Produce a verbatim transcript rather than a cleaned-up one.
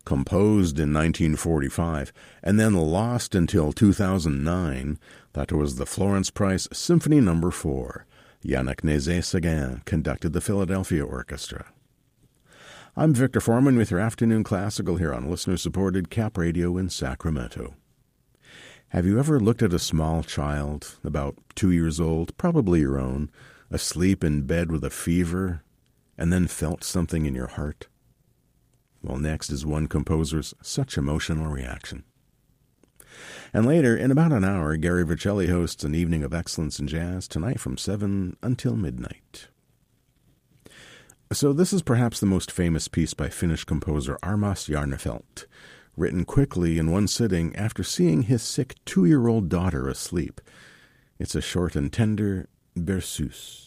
composed in nineteen forty-five and then lost until two thousand nine. That was the Florence Price Symphony Number four. Yannick Nézet-Séguin conducted the Philadelphia Orchestra. I'm Victor Foreman with your Afternoon Classical here on listener-supported Cap Radio in Sacramento. Have you ever looked at a small child, about two years old, probably your own, asleep in bed with a fever, and then felt something in your heart? Well, next is one composer's such emotional reaction. And later, in about an hour, Gary Vercelli hosts an evening of excellence in jazz, tonight from seven until midnight. So this is perhaps the most famous piece by Finnish composer Armas Jarnefelt, written quickly in one sitting after seeing his sick two-year-old daughter asleep. It's a short and tender Berceuse.